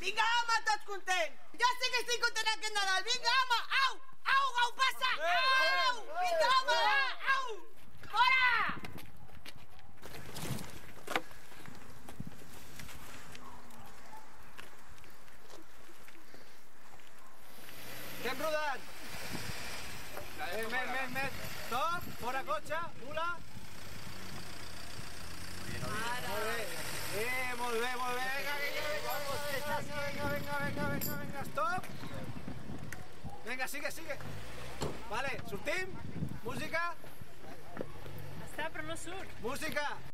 Vinga, home, tots contents. Jo sí que estic content aquest Nadal. Vinga, home, au, au, au, passa, au. Vinga, home, va, au. Fora! Que hem rodat? Més. Stop, fora cotxe, mula. Molt bé. Vinga, stop. Vinga, sigue. Vale, sortim. Música. Està, però no surt. Música.